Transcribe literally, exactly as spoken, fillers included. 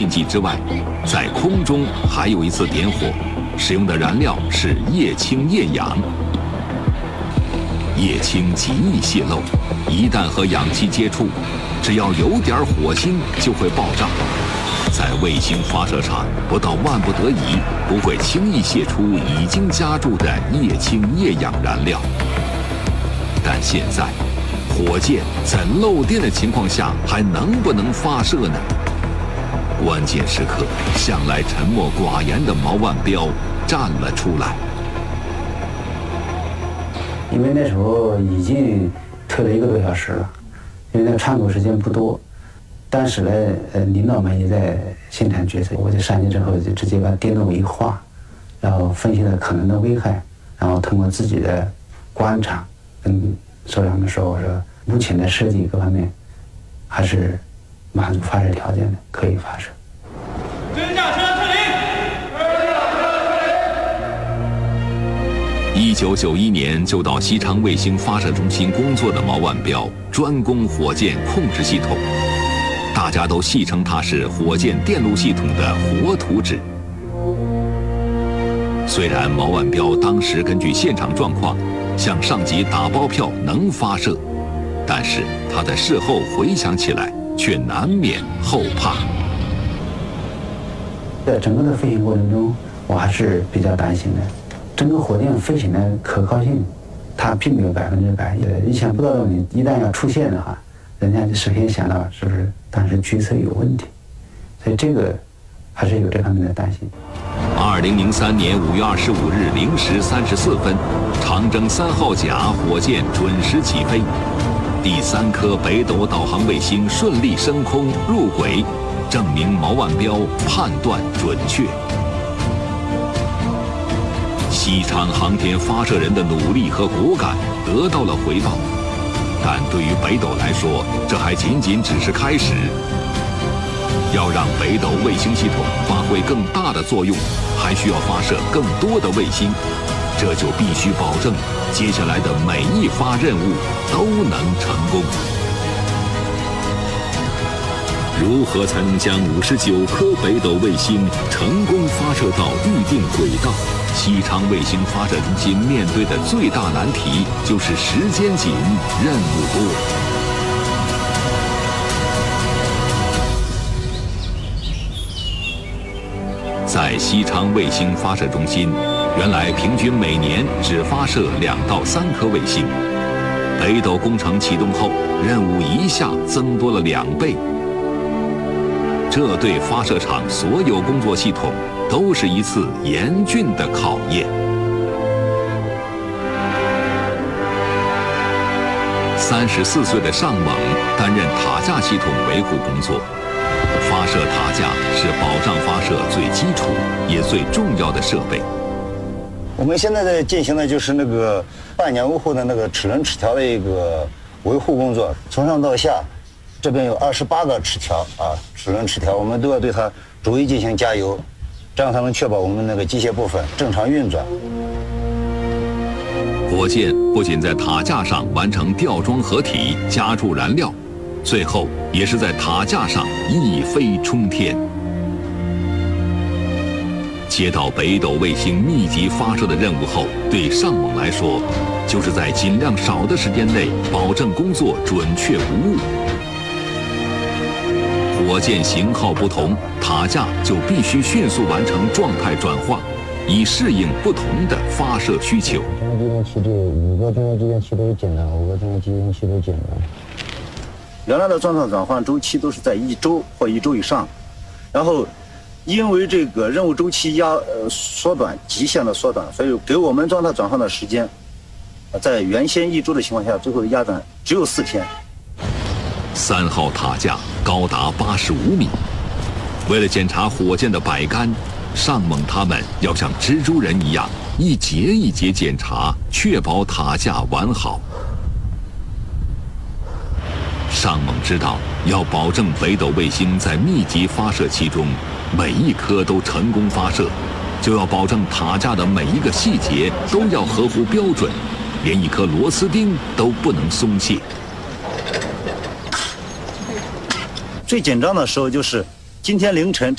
剂之外，在空中还有一次点火，使用的燃料是液氢液氧。液氢极易泄漏，一旦和氧气接触，只要有点火星就会爆炸。在卫星发射场，不到万不得已，不会轻易泄出已经加注的液氢液氧燃料。但现在，火箭在漏电的情况下还能不能发射呢？关键时刻，向来沉默寡言的毛万标站了出来。 因为那时候已经推了一个多小时了，因为那窗口时间不多。当时呢，呃，领导们也在现场决策，我就上去之后就直接把电动一画，然后分析了可能的危害，然后通过自己的观察跟首长们说，我说目前的设计各方面还是满足发射条件的，可以发射。 真驾车撤离。 一九九一年就到西昌卫星发射中心工作的毛万标，专攻火箭控制系统。大家都戏称他是火箭电路系统的活图纸。虽然毛万标当时根据现场状况向上级打包票能发射，但是他在事后回想起来，却难免后怕。 在整个的飞行过程中，我还是比较担心的。整个火箭飞行的可靠性，它并没有百分之百。意想不到的问题一旦要出现的话，人家就首先想到是不是当时决策有问题，所以这个还是有这方面的担心。 二零零三年五月二十五日零时三十四分，长征三号甲火箭准时起飞，第三颗北斗导航卫星顺利升空入轨，证明毛万标判断准确。西昌航天发射人的努力和果敢得到了回报，但对于北斗来说，这还仅仅只是开始。要让北斗卫星系统发挥更大的作用，还需要发射更多的卫星，这就必须保证接下来的每一发任务都能成功。如何才能将五十九颗北斗卫星成功发射到预定轨道？西昌卫星发射中心面对的最大难题就是时间紧，任务多。在西昌卫星发射中心，原来平均每年只发射两到三颗卫星。北斗工程启动后，任务一下增多了两倍。这对发射场所有工作系统都是一次严峻的考验。三十四岁的尚猛担任塔架系统维护工作。发射塔架是保障发射最基础也最重要的设备。 我们现在在进行的就是那个半年维护的那个齿轮齿条的一个维护工作，从上到下，这边有二十八个齿条啊，齿轮齿条，我们都要对它逐一进行加油，这样才能确保我们那个机械部分正常运转。 火箭不仅在塔架上完成吊装合体、加注燃料，最后也是在塔架上一飞冲天。接到北斗卫星密集发射的任务后，对尚猛来说，就是在尽量少的时间内保证工作准确无误。火箭型号不同，塔架就必须迅速完成状态转化，以适应不同的发射需求。 中国机电器对五个中国机电器都是简单，五个中国机电器都简单。 原来的状态转换周期都是在一周或一周以上，然后因为这个任务周期压呃缩短，极限的缩短，所以给我们状态转换的时间，在原先一周的情况下，最后压短只有四天。 三号塔架高达八十五米，为了检查火箭的摆杆，尚猛他们要像蜘蛛人一样一节一节检查，确保塔架完好。尚猛知道，要保证北斗卫星在密集发射期中每一颗都成功发射，就要保证塔架的每一个细节都要合乎标准，连一颗螺丝钉都不能松懈。 最紧张的时候就是今天凌晨